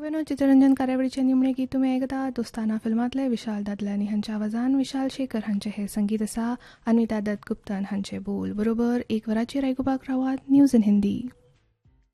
विनोद चित्ररंजन कार्यावळीचे निमणे गीत तुमी आयकता दोस्ताना फिल्मांतले विशाल दादलानी हांच्या आवाजान विशाल शेखर हांचे हे संगीत आसा. अन्विता दत्त गुप्तन हांचे बोल. बरोबर 1 वराचेर आयकुपाक रावात न्यूज इन हिंदी.